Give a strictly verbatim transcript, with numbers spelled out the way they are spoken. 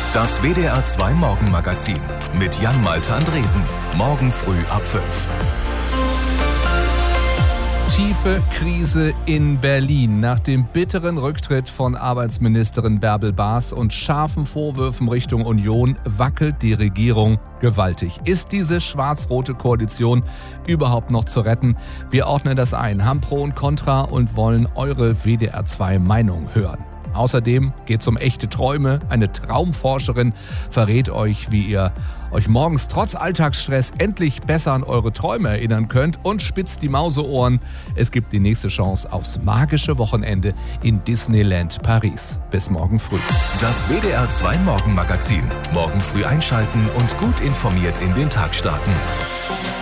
Das W D R zwei Morgenmagazin mit Jan-Malte Andresen. Morgen früh ab fünf. Tiefe Krise in Berlin. Nach dem bitteren Rücktritt von Arbeitsministerin Bärbel Baas und scharfen Vorwürfen Richtung Union wackelt die Regierung gewaltig. Ist diese schwarz-rote Koalition überhaupt noch zu retten? Wir ordnen das ein, haben Pro und Contra und wollen eure W D R zwei Meinung hören. Außerdem geht es um echte Träume. Eine Traumforscherin verrät euch, wie ihr euch morgens trotz Alltagsstress endlich besser an eure Träume erinnern könnt und spitzt die Mauseohren. Es gibt die nächste Chance aufs magische Wochenende in Disneyland Paris. Bis morgen früh. Das W D R zwei Morgenmagazin. Morgen früh einschalten und gut informiert in den Tag starten.